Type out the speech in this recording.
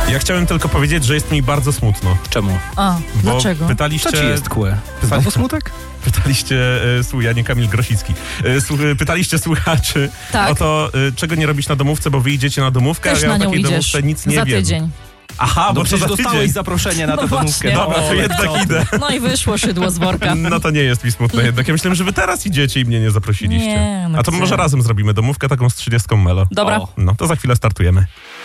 Ja chciałem tylko powiedzieć, że jest mi bardzo smutno. Czemu? Bo Dlaczego? pytaliście... Co ci jest kłe? Znowu smutek? Pytaliście, ja nie Kamil Grosicki, pytaliście słuchaczy Tak. o to, czego nie robić na domówce, bo wy idziecie na domówkę, Też a ja na o nią takiej idziesz domówce nic nie za wiem. tydzień. Aha, No bo to przecież za dostałeś tydzień. zaproszenie na tę No domówkę. właśnie. Dobra, to jednak idę. No i wyszło szydło z worka. No to nie jest mi smutno jednak. Ja myślałem, że wy teraz idziecie i mnie nie zaprosiliście. Nie, no a to gdzie? może razem zrobimy domówkę taką z 30 melo. Dobra. O. No to za chwilę startujemy.